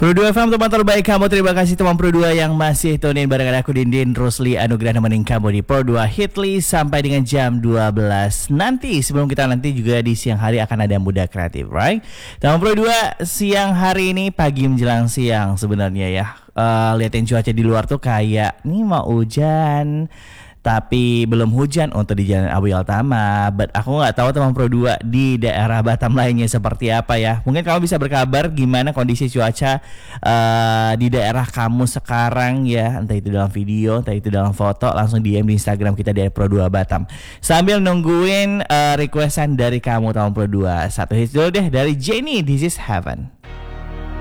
Pro 2 FM teman terbaik kamu. Terima kasih teman Pro 2 yang masih tunin barengan aku Dindin Rusli Anugrah nemenin kamu di Pro 2 Hitly sampai dengan jam 12 nanti. Sebelum kita nanti juga di siang hari akan ada Muda Kreatif, right? Teman Pro 2 siang hari ini pagi menjelang siang sebenarnya ya. Liatin cuaca di luar tuh kayak nih mau hujan. Tapi belum hujan untuk di Jalan Abiyal Tama. But aku nggak tahu teman Pro 2 di daerah Batam lainnya seperti apa ya. Mungkin kamu bisa berkabar gimana kondisi cuaca di daerah kamu sekarang ya. Entah itu dalam video, entah itu dalam foto. Langsung DM di Instagram kita di Pro 2 Batam. Sambil nungguin requestan dari kamu teman Pro 2. Satu hits dulu deh dari Jenny, This Is Heaven.